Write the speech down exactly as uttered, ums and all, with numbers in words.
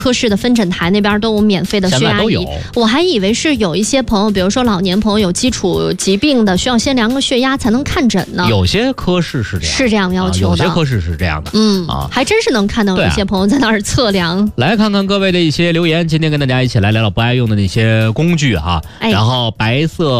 科室的分诊台那边都有免费的血压仪，我还以为是有一些朋友，比如说老年朋友有基础疾病的，需要先量个血压才能看诊呢。 有些科室是这样， 是这样要求的。 啊、有些科室是这样的， 嗯啊，还真是能看到有一些朋友在那儿测量。 啊、来看看各位的一些留言，今天跟大家一起来聊聊不爱用的那些工具哈、啊，哎、然后白色。